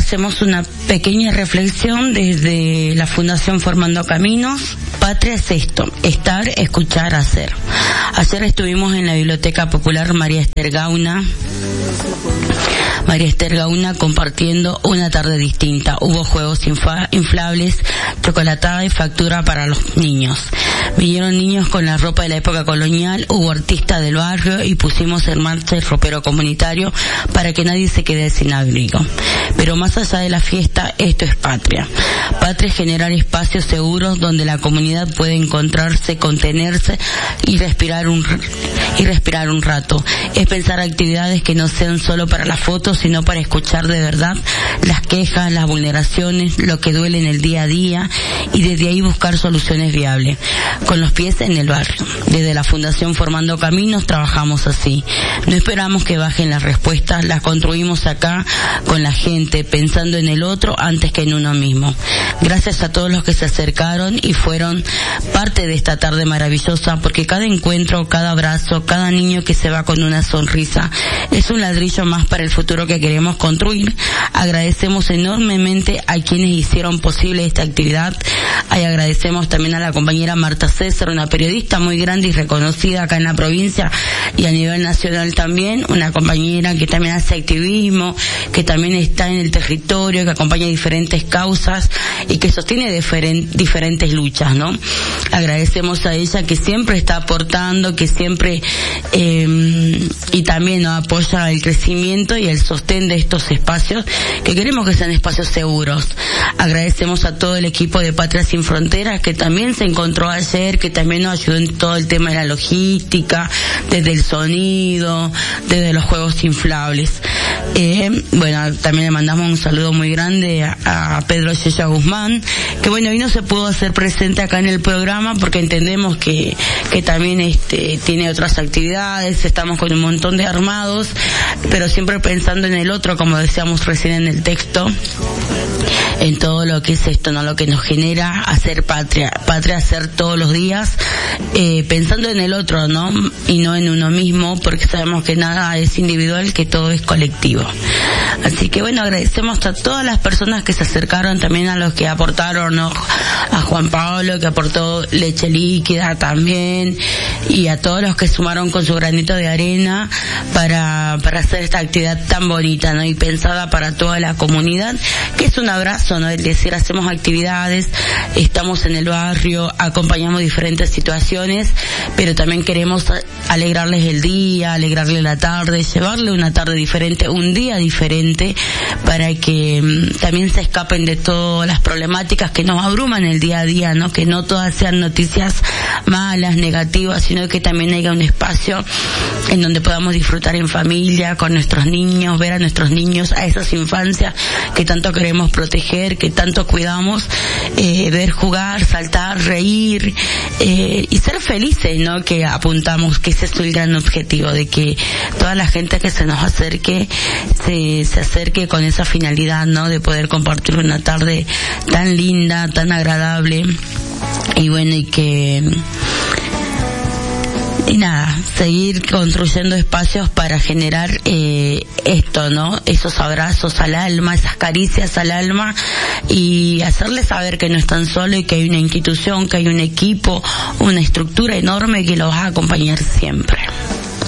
hacemos una pequeña reflexión desde la Fundación Formando Caminos. Patria es esto: estar, escuchar, hacer. Ayer estuvimos en la Biblioteca Popular María Esther Gauna compartiendo una tarde distinta. Hubo juegos inflables, chocolatada y factura para los niños. Vinieron niños con la ropa de la época colonial, hubo artistas del barrio y pusimos en marcha el ropero comunitario para que nadie se quede sin abrigo. Pero más allá de la fiesta, esto es patria. Patria es generar espacios seguros donde la comunidad puede encontrarse, contenerse y respirar un rato. Es pensar actividades que no sean solo para las fotos, sino para escuchar de verdad las quejas, las vulneraciones, lo que duele en el día a día, y desde ahí buscar soluciones viables, con los pies en el barrio. Desde la Fundación Formando Caminos trabajamos así. No esperamos que bajen las respuestas, las construimos acá con la gente, pensando en el otro antes que en uno mismo. Gracias a todos los que se acercaron y fueron parte de esta tarde maravillosa, porque cada encuentro, cada abrazo, cada niño que se va con una sonrisa es un ladrillo más para el futuro que queremos construir. Agradecemos enormemente a quienes hicieron posible esta actividad. Y agradecemos también a la compañera Marta César, una periodista muy grande y reconocida acá en la provincia y a nivel nacional también, una compañera que también hace activismo, que también está en el territorio, que acompaña diferentes causas y que sostiene diferentes luchas, ¿no? Agradecemos a ella que siempre está aportando, que siempre y también nos apoya el crecimiento y el sostén de estos espacios, que queremos que sean espacios seguros. Agradecemos a todo el equipo de Patria Sin Fronteras, que también se encontró ayer, que también nos ayudó en todo el tema de la logística, desde el sonido, desde los juegos inflables. Bueno, también le mandamos un saludo muy grande a Pedro Yella Guzmán, que bueno, hoy no se pudo hacer presente acá en el programa porque entendemos que también tiene otras actividades, estamos con un montón de armados, pero siempre pensando en el otro, como decíamos recién en el texto, en todo lo que es esto, ¿no? Lo que nos genera hacer patria hacer todos los días, pensando en el otro, ¿no? Y no en uno mismo, porque sabemos que nada es individual, que todo es colectivo. Así que bueno, agradecemos a todas las personas que se acercaron, también a los que aportaron, ¿no? A Juan Pablo, que aportó leche líquida también, y a todos los que sumaron con su granito de arena para hacer esta actividad tan bonita, ¿no? Y pensada para toda la comunidad, que es un abrazo, ¿no? Es decir, hacemos actividades, estamos en el barrio, acompañamos diferentes situaciones, pero también queremos alegrarles el día, alegrarles la tarde, llevarle una tarde diferente, un día diferente, para que también se escapen de todas las problemáticas que nos abruman el día a día, ¿no? Que no todas sean noticias malas, negativas, sino que también haya un espacio en donde podamos disfrutar en familia, con nuestros niños, ver a nuestros niños, a esas infancias que tanto queremos proteger, que tanto cuidamos, ver jugar, saltar, reír, y ser felices, ¿no? Que apuntamos, que ese es el gran objetivo, de que toda la gente que se nos acerque, se acerque con esa finalidad, ¿no? De poder compartir una tarde tan linda, tan agradable, y bueno, y nada, seguir construyendo espacios para generar esto, ¿no? Esos abrazos al alma, esas caricias al alma, y hacerles saber que no están solos y que hay una institución, que hay un equipo, una estructura enorme que los va a acompañar siempre.